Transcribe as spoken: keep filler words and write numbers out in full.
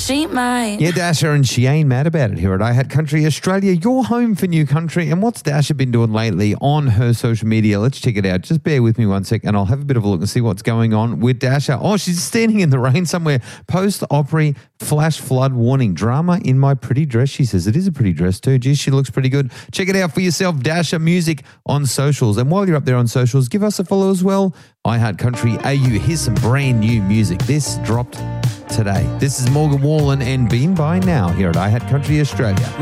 she might. Yeah, Dasha, and she ain't mad about it here at I Had Country Australia, your home for new country. And what's Dasha been doing lately on her social media? Let's check it out. Just bear with me one sec and I'll have a bit of a look and see what's going on with Dasha. Oh, she's standing in the rain somewhere. Post-Opry flash flood warning. Drama in my pretty dress. She says it is a pretty dress too. Geez, she looks pretty good. Check it out for yourself, Dasha Music on socials. And while you're up there on socials, give us a follow as well. I Had Country A U. Here's some brand new music. This dropped today. This is Morgan Wallen and Been By Now here at I Had Country Australia.